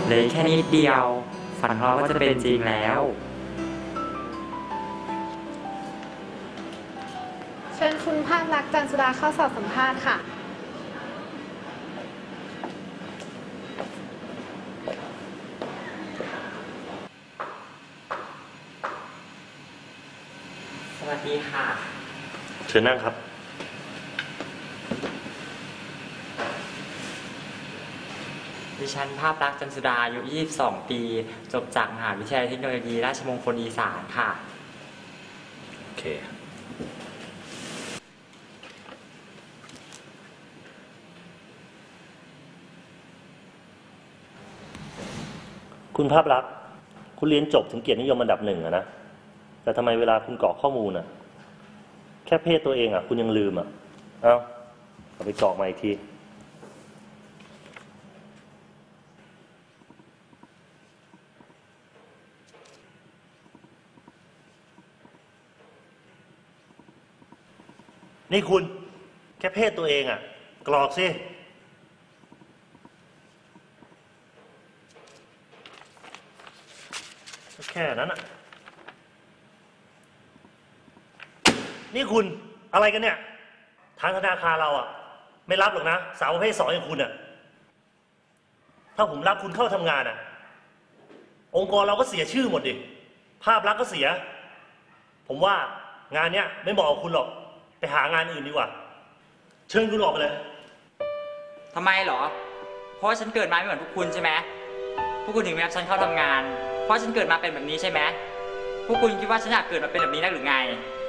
เลยแค่นิดเดียวฝันของเราก็จะเป็นจริงแล้วเชิญคุณภาพลักษณ์จันทร์สุดาเข้าสอบสัมภาษณ์ค่ะสวัสดีค่ะเชิญนั่งครับดิฉันภาพลักษณ์จันทร์สุดาอายุ22 ปีจบจากมหาวิทยาลัยเทคโนโลยีราชมงคลอีสานค่ะโอเคคุณภาพลักษณ์คุณเรียนจบถึงเกียรตินิยมอันดับ1อะนะแต่ทำไมเวลาคุณกรอกข้อมูลอะแค่เพศตัวเองอะคุณยังลืมอะเอาไปกรอกมาอีกทีนี่คุณแค่เพศตัวเองอะกรอกสิแค่นั้นอะนี่คุณอะไรกันเนี่ยทางธนาคารเราอะไม่รับหรอกนะสาวประเภท2อย่างคุณอะถ้าผมรับคุณเข้าทำงานอะองค์กรเราก็เสียชื่อหมดดิภาพลักษณ์ก็เสียผมว่างานเนี้ยไม่เหมาะกับคุณหรอกไปหางานอื่นดีกว่าเชิญคุณออกไปเลยทำไมเหรอเพราะฉันเกิดมาไม่เหมือนพวกคุณใช่ไหมพวกคุณถึงไม่รับฉันเข้าทำงานเพราะฉันเกิดมาเป็นแบบนี้ใช่ไหมพวกคุณคิดว่าฉันอยากเกิดมาเป็นแบบนี้ได้หรือไง